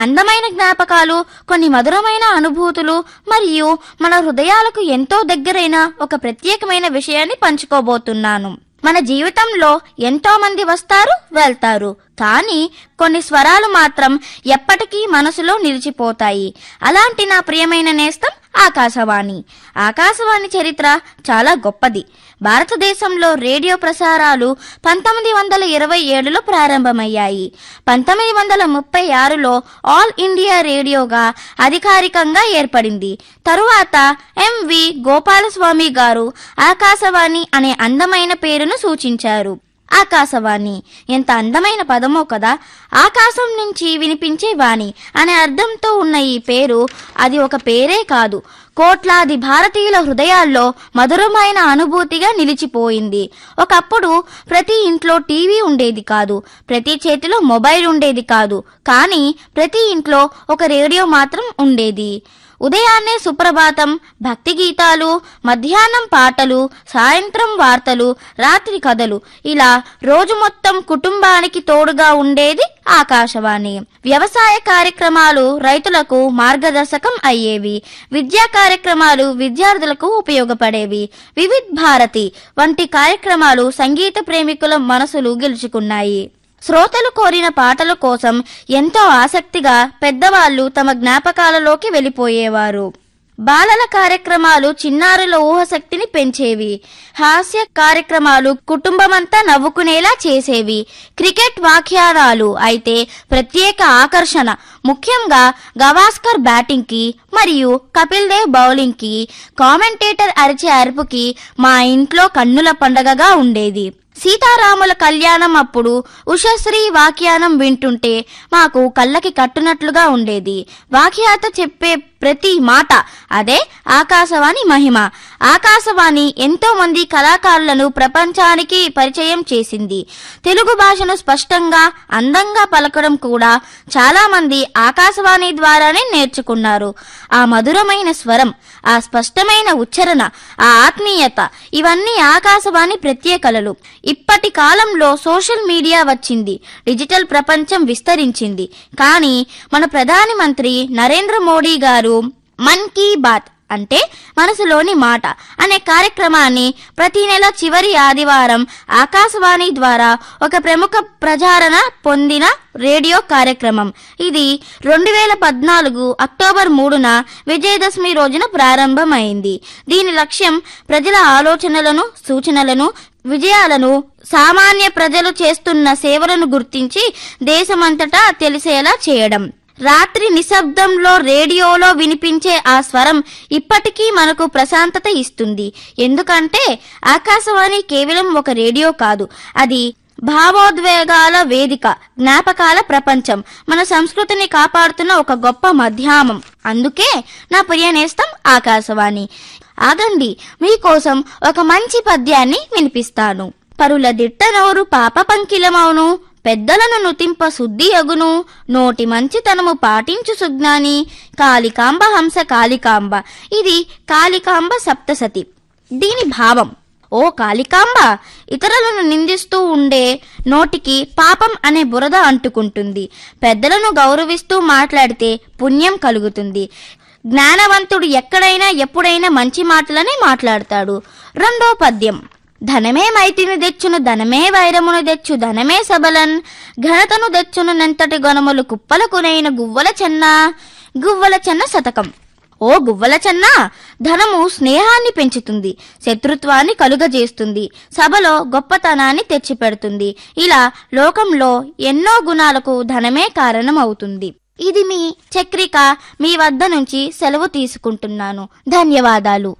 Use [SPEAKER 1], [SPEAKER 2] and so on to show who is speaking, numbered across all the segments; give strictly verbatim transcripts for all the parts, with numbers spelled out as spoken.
[SPEAKER 1] అందమైన జ్ఞాపకాలు, కొన్ని మధురమైన అనుభూతులు మరియు మన హృదయాలకు ఎంతో దగ్గరైన ఒక ప్రత్యేకమైన విషయాన్ని పంచుకోబోతున్నాను. మన జీవితంలో ఎంతో మంది వస్తారు, వెళ్తారు, కానీ కొన్ని స్వరాలు మాత్రం ఎప్పటికీ మనసులో నిలిచిపోతాయి. అలాంటి నా ప్రియమైన నేస్తం ఆకాశవాణి. ఆకాశవాణి చరిత్ర చాలా గొప్పది. భారతదేశంలో రేడియో ప్రసారాలు పంతొమ్మిది వందల ఇరవై ఏడులో ప్రారంభమయ్యాయి. పంతొమ్మిది వందల ముప్పై ఆరులో ఆల్ ఇండియా రేడియోగా అధికారికంగా ఏర్పడింది. తరువాత ఎంవి గోపాలస్వామి గారు ఆకాశవాణి అనే అందమైన పేరును సూచించారు. ఆకాశవాణి ఎంత అందమైన పదమో కదా. ఆకాశం నుంచి వినిపించే వాణి అనే అర్థంతో ఉన్న ఈ పేరు అది ఒక పేరే కాదు, కోట్లాది భారతీయుల హృదయాల్లో మధురమైన అనుభూతిగా నిలిచిపోయింది. ఒకప్పుడు ప్రతి ఇంట్లో టీవీ ఉండేది కాదు, ప్రతి చేతిలో మొబైల్ ఉండేది కాదు, కానీ ప్రతి ఇంట్లో ఒక రేడియో మాత్రం ఉండేది. ఉదయాన్నే సుప్రభాతం, భక్తి గీతాలు, మధ్యాహ్నం పాటలు, సాయంత్రం వార్తలు, రాత్రి కథలు, ఇలా రోజు మొత్తం కుటుంబానికి తోడుగా ఉండేది ఆకాశవాణి. వ్యవసాయ కార్యక్రమాలు రైతులకు మార్గదర్శకం అయ్యేవి. విద్యా కార్యక్రమాలు విద్యార్థులకు ఉపయోగపడేవి. వివిధ్ భారతి వంటి కార్యక్రమాలు సంగీత ప్రేమికుల మనసులు గెలుచుకున్నాయి. శ్రోతలు కోరిన పాటల కోసం ఎంతో ఆసక్తిగా పెద్దవాళ్లు తమ జ్ఞాపకాలలోకి వెళ్ళిపోయేవారు. బాలల కార్యక్రమాలు చిన్నారుల ఊహశక్తిని పెంచేవి. హాస్య కార్యక్రమాలు కుటుంబమంతా నవ్వుకునేలా చేసేవి. క్రికెట్ వ్యాఖ్యానాలు అయితే ప్రత్యేక ఆకర్షణ. ముఖ్యంగా గవాస్కర్ బ్యాటింగ్ కి మరియు కపిల్ దేవ్ బౌలింగ్ కి కామెంటేటర్ అరిచే అరుపుకి మా ఇంట్లో కన్నుల పండగగా ఉండేది. సీతారాముల కళ్యాణం అప్పుడు ఉషశ్రీ వాఖ్యానం వింటుంటే మాకు కళ్ళకి కట్టునట్లుగా ఉండేది. వాఖ్యాత చెప్పే ప్రతి మాట అదే ఆకాశవాణి మహిమ. ఆకాశవాణి ఎంతో మంది కళాకారులను ప్రపంచానికి పరిచయం చేసింది. తెలుగు భాషను స్పష్టంగా అందంగా పలకడం కూడా చాలా మంది ఆకాశవాణి ద్వారానే నేర్చుకున్నారు. ఆ మధురమైన స్వరం, ఆ స్పష్టమైన ఉచ్చారణ, ఆ ఆత్మీయత, ఇవన్నీ ఆకాశవాణి ప్రత్యేకలలు. ఇప్పటి కాలంలో సోషల్ మీడియా వచ్చింది, డిజిటల్ ప్రపంచం విస్తరించింది. కానీ మన ప్రధాని మంత్రి నరేంద్ర మోడీ గారు మన్ కీ బాత్ అంటే మనసులోని మాట అనే కార్యక్రమాన్ని ప్రతి నెల చివరి ఆదివారం ఆకాశవాణి ద్వారా ఒక ప్రముఖ ప్రచారణ పొందిన రేడియో కార్యక్రమం. ఇది రెండు వేల పద్నాలుగు అక్టోబర్ మూడున విజయదశమి రోజున ప్రారంభమైంది. దీని లక్ష్యం ప్రజల ఆలోచనలను, సూచనలను, విజయాలను, సామాన్య ప్రజలు చేస్తున్న సేవలను గుర్తించి దేశమంతటా తెలిసేలా చేయడం. రాత్రి నిశ్శబ్దంలో రేడియోలో వినిపించే ఆ స్వరం ఇప్పటికీ మనకు ప్రశాంతత ఇస్తుంది. ఎందుకంటే ఆకాశవాణి కేవలం ఒక రేడియో కాదు, అది భావోద్వేగాల వేదిక, జ్ఞాపకాల ప్రపంచం, మన సంస్కృతిని కాపాడుతున్న ఒక గొప్ప మాధ్యమం. అందుకే నా ప్రియ నేస్తం ఆకాశవాణి. ఆగండి, మీకోసం ఒక మంచి పద్యాన్ని వినిపిస్తాను. పరుల దిట్ట నోరు పాప పంకిలమౌను, పెద్దలను నుతింప శుద్ధి అగును, నోటి మంచితనము పాటించు సుజ్ఞాని, కాళికాంబ హంస కాళికాంబ. ఇది కాళికాంబ సప్తసతి. దీని భావం: ఓ కాళికాంబ, ఇతరులను నిందిస్తూ ఉండే నోటికి పాపం అనే బురద అంటుకుంటుంది. పెద్దలను గౌరవిస్తూ మాట్లాడితే పుణ్యం కలుగుతుంది. జ్ఞానవంతుడు ఎక్కడైనా ఎప్పుడైనా మంచి మాటలనే మాట్లాడతాడు. రెండో పద్యం: ధనమే మైతిని తెచ్చును, ధనమే వైరమును తెచ్చు, ధనమే సబలన్, ఘనతను తెచ్చును నెంతటి గొనములు కుప్పలకునైన గువ్వల చెన్న. గువ్వల చెన్న శతకం. ఓ గువ్వల చెన్న, ధనము స్నేహాన్ని పెంచుతుంది, శత్రుత్వాన్ని కలుగజేస్తుంది, సభలో గొప్పతనాన్ని తెచ్చిపెడుతుంది. ఇలా లోకంలో ఎన్నో గుణాలకు ధనమే కారణం అవుతుంది. ఇది మీ చక్రిక మీ వద్ద నుంచి సెలవు తీసుకుంటున్నాను. ధన్యవాదాలు.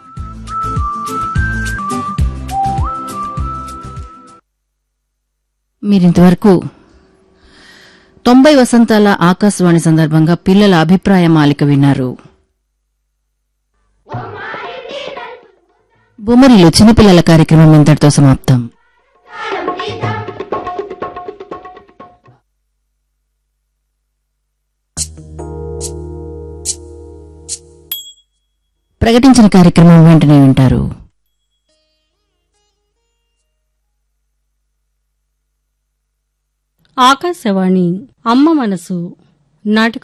[SPEAKER 2] మీరింతవరకు తొంభై వసంతాల ఆకాశవాణి సందర్భంగా పిల్లల అభిప్రాయ మాలిక విన్నారు. బొమ్మరిలో చిన్నపిల్లల కార్యక్రమం ఇంతటితో సమాప్తం. ప్రకటించిన కార్యక్రమం వెంటనే వింటారు.
[SPEAKER 3] ఆకాశవాణి అమ్మ మనసు నాటకం